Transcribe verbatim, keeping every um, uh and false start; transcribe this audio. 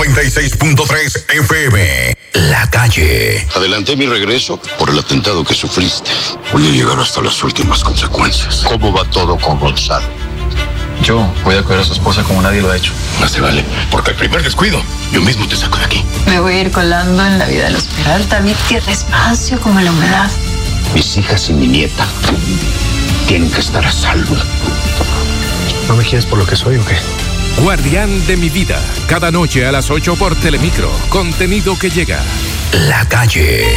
noventa y seis punto tres F M. La Calle. Adelanté mi regreso por el atentado que sufriste. Voy a llegar hasta las últimas consecuencias. ¿Cómo va todo con Gonzalo? Yo voy a cuidar a su esposa como nadie lo ha hecho. No se vale, porque el primer descuido, yo mismo te saco de aquí. Me voy a ir colando en la vida del hospital, David, que despacio como la humedad. Mis hijas y mi nieta tienen que estar a salvo. ¿No me quieres por lo que soy o qué? Guardián de mi vida, cada noche a las ocho por Telemicro. Contenido que llega. La Calle.